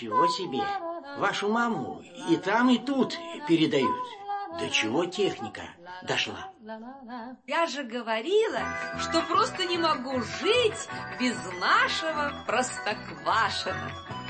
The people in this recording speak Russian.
Ничего себе. Вашу маму и там, и тут передают. До чего техника дошла? Я же говорила, что просто не могу жить без нашего Простоквашино.